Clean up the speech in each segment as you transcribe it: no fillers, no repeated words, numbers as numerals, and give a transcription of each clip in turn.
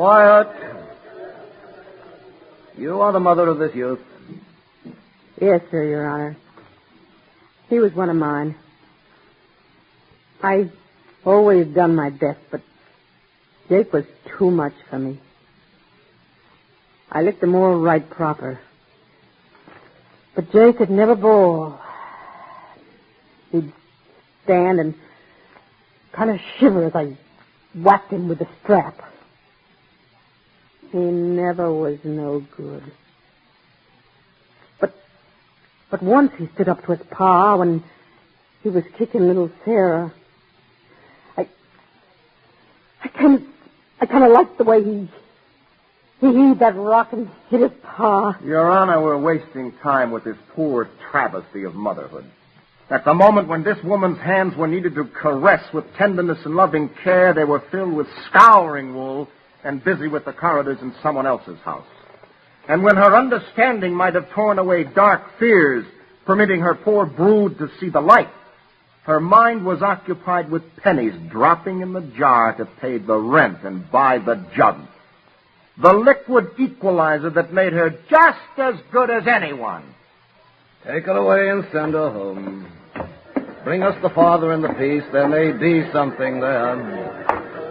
Quiet. You are the mother of this youth? Yes, sir, Your Honor. He was one of mine. I've always done my best, but Jake was too much for me. I licked him all right proper. But Jake could never bowl. He'd stand and kind of shiver as I whacked him with the strap. He never was no good. But once he stood up to his pa when he was kicking little Sarah. I kind of liked the way he heaved that rock and hit his pa. Your Honor, we're wasting time with this poor travesty of motherhood. At the moment when this woman's hands were needed to caress with tenderness and loving care, they were filled with scouring wool and busy with the corridors in someone else's house. And when her understanding might have torn away dark fears, permitting her poor brood to see the light, her mind was occupied with pennies dropping in the jar to pay the rent and buy the jug. The liquid equalizer that made her just as good as anyone. Take her away and send her home. Bring us the father and the piece. There may be something there.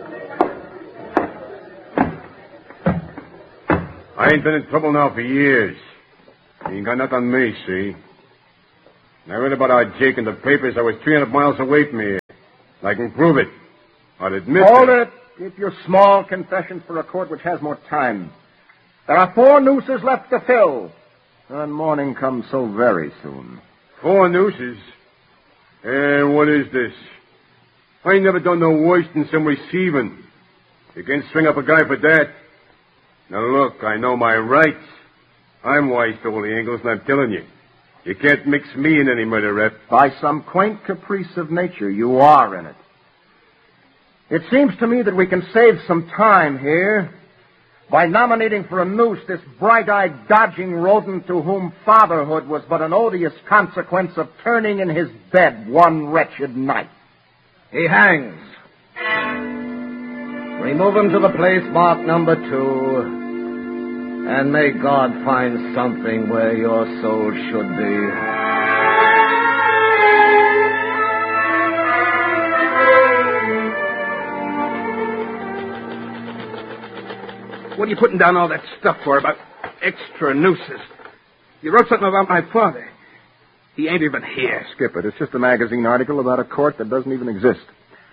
I ain't been in trouble now for years. You ain't got nothing on me, see? I read about our Jake in the papers. I was 300 miles away from here. I can prove it. I'd admit Hold it. Keep your small confessions for a court which has more time. There are 4 nooses left to fill. And morning comes so very soon. 4 nooses? What is this? I ain't never done no worse than some receiving. You can't string up a guy for that. Now, look, I know my rights. I'm wise to all the angles, and I'm telling you, you can't mix me in any murder rep. By some quaint caprice of nature, you are in it. It seems to me that we can save some time here by nominating for a noose this bright-eyed, dodging rodent to whom fatherhood was but an odious consequence of turning in his bed one wretched night. He hangs. Remove him to the place marked number 2. And may God find something where your soul should be. What are you putting down all that stuff for about extra nooses? You wrote something about my father. He ain't even here. Skip it. It's just a magazine article about a court that doesn't even exist.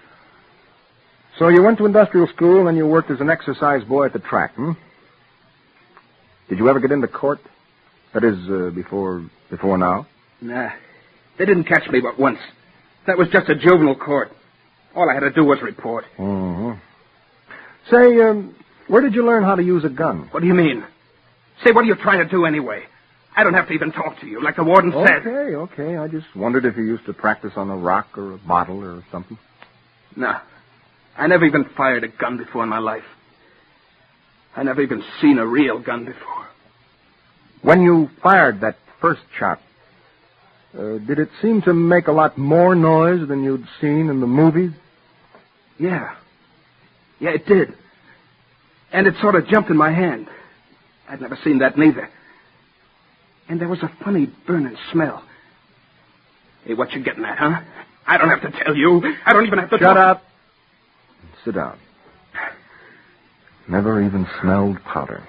So you went to industrial school and you worked as an exercise boy at the track, hmm? Did you ever get into court? That is, before now? Nah. They didn't catch me but once. That was just a juvenile court. All I had to do was report. Mm-hmm. Say, where did you learn how to use a gun? What do you mean? Say, what are you trying to do anyway? I don't have to even talk to you, like the warden said. Okay. I just wondered if you used to practice on a rock or a bottle or something. No. I never even fired a gun before in my life. I never even seen a real gun before. When you fired that first shot, did it seem to make a lot more noise than you'd seen in the movies? Yeah. Yeah, it did. And it sort of jumped in my hand. I'd never seen that neither. And there was a funny burning smell. Hey, what you getting at, huh? I don't have to tell you. I don't even have to Shut up. Sit down. Never even smelled powder.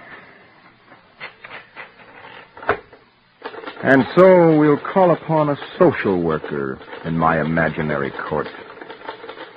And so we'll call upon a social worker in my imaginary court.